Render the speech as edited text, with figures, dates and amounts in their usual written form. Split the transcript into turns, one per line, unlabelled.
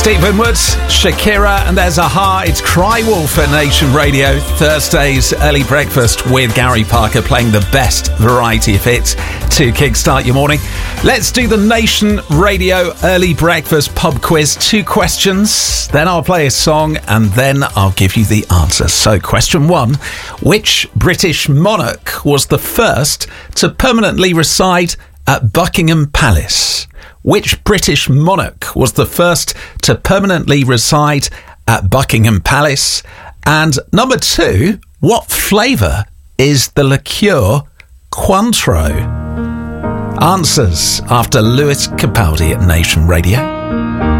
Steve Winwood, Shakira, and there's Aha. It's Cry Wolf at Nation Radio. Thursday's early breakfast with Gary Parker playing the best variety of hits to kickstart your morning. Let's do the Nation Radio early breakfast pub quiz. 2 questions, then I'll play a song, and then I'll give you the answer. So, question 1. Which British monarch was the first to permanently reside at Buckingham Palace? Which British monarch was the first to permanently reside at Buckingham Palace? And number 2, what flavour is the liqueur Cointreau? Answers after Lewis Capaldi at Nation Radio.